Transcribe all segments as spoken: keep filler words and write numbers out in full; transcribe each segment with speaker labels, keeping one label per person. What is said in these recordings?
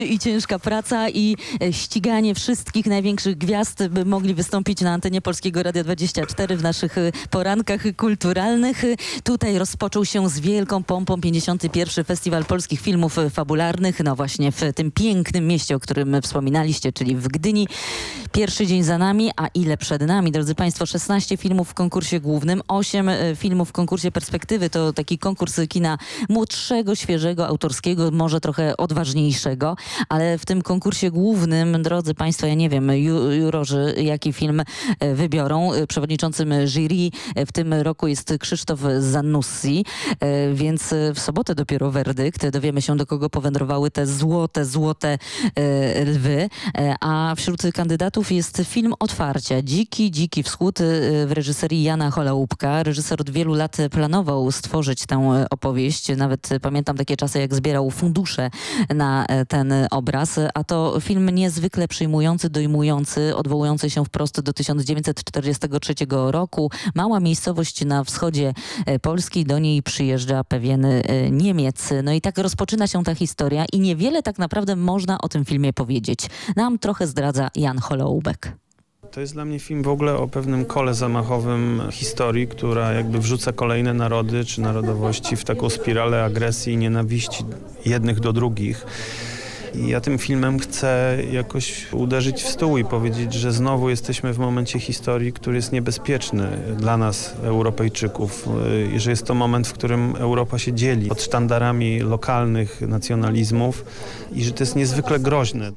Speaker 1: I ciężka praca i ściganie wszystkich największych gwiazd, by mogli wystąpić na antenie Polskiego Radia dwadzieścia cztery w naszych porankach kulturalnych. Tutaj rozpoczął się z wielką pompą pięćdziesiąty pierwszy Festiwal Polskich Filmów Fabularnych. No właśnie w tym pięknym mieście, o którym wspominaliście, czyli w Gdyni. Pierwszy dzień za nami, a ile przed nami, drodzy Państwo? szesnaście filmów w konkursie głównym, osiem filmów w konkursie Perspektywy. To taki konkurs kina młodszego, świeżego, autorskiego, może trochę odważniejszego. Ale w tym konkursie głównym, drodzy Państwo, ja nie wiem, ju, jurorzy jaki film wybiorą. Przewodniczącym jury w tym roku jest Krzysztof Zanussi, więc w sobotę dopiero werdykt. Dowiemy się, do kogo powędrowały te złote, złote lwy. A wśród kandydatów jest film Otwarcia. Dziki, dziki wschód w reżyserii Jana Holaubka. Reżyser od wielu lat planował stworzyć tę opowieść. Nawet pamiętam takie czasy, jak zbierał fundusze na ten obraz, a to film niezwykle przyjmujący, dojmujący, odwołujący się wprost do tysiąc dziewięćset czterdziestego trzeciego roku. Mała miejscowość na wschodzie Polski, do niej przyjeżdża pewien Niemiec. No i tak rozpoczyna się ta historia i niewiele tak naprawdę można o tym filmie powiedzieć. Nam trochę zdradza Jan Holoubek.
Speaker 2: To jest dla mnie film w ogóle o pewnym kole zamachowym historii, która jakby wrzuca kolejne narody czy narodowości w taką spiralę agresji i nienawiści jednych do drugich. I ja tym filmem chcę jakoś uderzyć w stół i powiedzieć, że znowu jesteśmy w momencie historii, który jest niebezpieczny dla nas, Europejczyków. I że jest to moment, w którym Europa się dzieli pod sztandarami lokalnych nacjonalizmów i że to jest niezwykle groźne.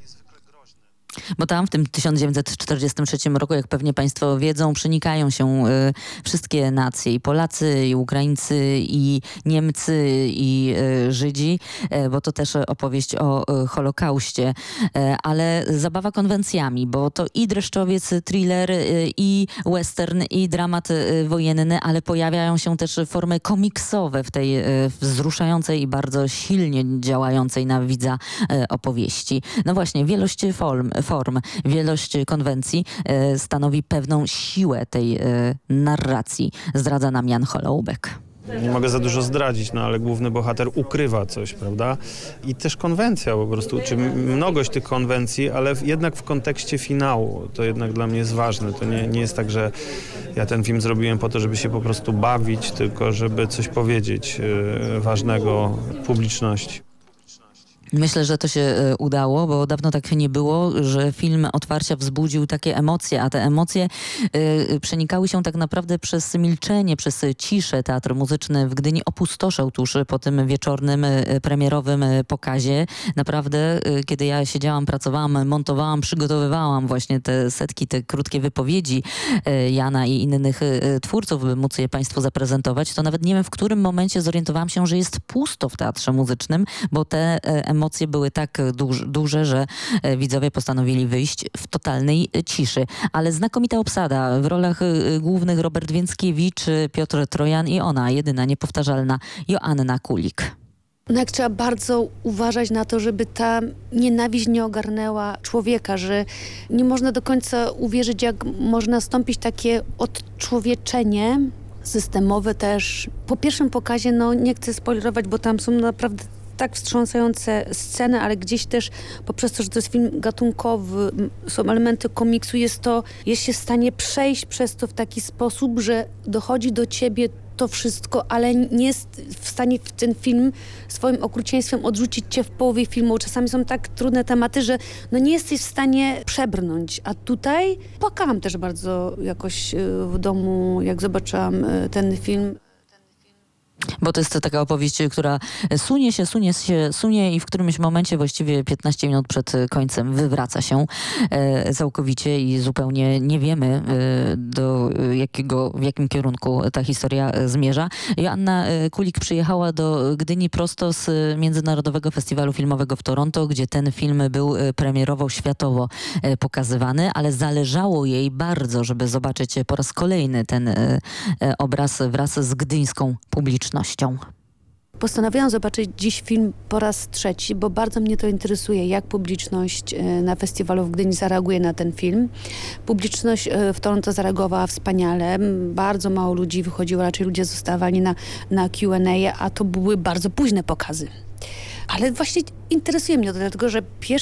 Speaker 1: Bo tam w tym tysiąc dziewięćset czterdziestym trzecim roku, jak pewnie Państwo wiedzą, przenikają się y, wszystkie nacje. I Polacy, i Ukraińcy, i Niemcy, i y, Żydzi, y, bo to też opowieść o y, Holokauście. Y, ale zabawa konwencjami, bo to i dreszczowiec, thriller, y, i western, i dramat y, wojenny, ale pojawiają się też formy komiksowe w tej y, wzruszającej i bardzo silnie działającej na widza y, opowieści. No właśnie, wielość form, form, wielość konwencji e, stanowi pewną siłę tej e, narracji. Zdradza nam Jan Holoubek.
Speaker 2: Nie mogę za dużo zdradzić, no ale główny bohater ukrywa coś, prawda? I też konwencja po prostu, czy mnogość tych konwencji, ale w, jednak w kontekście finału. To jednak dla mnie jest ważne. To nie, nie jest tak, że ja ten film zrobiłem po to, żeby się po prostu bawić, tylko żeby coś powiedzieć e, ważnego publiczności.
Speaker 1: Myślę, że to się y, udało, bo dawno tak nie było, że film Otwarcia wzbudził takie emocje, a te emocje y, przenikały się tak naprawdę przez milczenie, przez ciszę. Teatr Muzyczny w Gdyni opustoszał tuż po tym wieczornym y, premierowym y, pokazie. Naprawdę, y, kiedy ja siedziałam, pracowałam, montowałam, przygotowywałam właśnie te setki, te krótkie wypowiedzi y, Jana i innych y, twórców, by móc je Państwu zaprezentować, to nawet nie wiem, w którym momencie zorientowałam się, że jest pusto w Teatrze Muzycznym, bo te y, emocje były tak duż, duże, że widzowie postanowili wyjść w totalnej ciszy. Ale znakomita obsada. W rolach głównych Robert Więckiewicz, Piotr Trojan i ona, jedyna, niepowtarzalna Joanna Kulik.
Speaker 3: No jak trzeba bardzo uważać na to, żeby ta nienawiść nie ogarnęła człowieka, że nie można do końca uwierzyć, jak może nastąpić takie odczłowieczenie systemowe też. Po pierwszym pokazie, no nie chcę spoilerować, bo tam są naprawdę tak wstrząsające sceny, ale gdzieś też poprzez to, że to jest film gatunkowy, są elementy komiksu, jest to, jest się w stanie przejść przez to w taki sposób, że dochodzi do ciebie to wszystko, ale nie jest w stanie w ten film swoim okrucieństwem odrzucić cię w połowie filmu. Czasami są tak trudne tematy, że no nie jesteś w stanie przebrnąć. A tutaj płakałam też bardzo jakoś w domu, jak zobaczyłam ten film.
Speaker 1: Bo to jest taka opowieść, która sunie się, sunie się, sunie i w którymś momencie, właściwie piętnaście minut przed końcem, wywraca się e, całkowicie i zupełnie nie wiemy, e, do jakiego, w jakim kierunku ta historia zmierza. Joanna Kulik przyjechała do Gdyni prosto z Międzynarodowego Festiwalu Filmowego w Toronto, gdzie ten film był premierowo światowo e, pokazywany, ale zależało jej bardzo, żeby zobaczyć po raz kolejny ten e, obraz wraz z gdyńską publicznością.
Speaker 3: Postanowiłam zobaczyć dziś film po raz trzeci, bo bardzo mnie to interesuje, jak publiczność na festiwalu w Gdyni zareaguje na ten film. Publiczność w Toronto zareagowała wspaniale. Bardzo mało ludzi wychodziło, raczej ludzie zostawali na, na Q and A, a to były bardzo późne pokazy. Ale właśnie interesuje mnie to, dlatego że pierwszy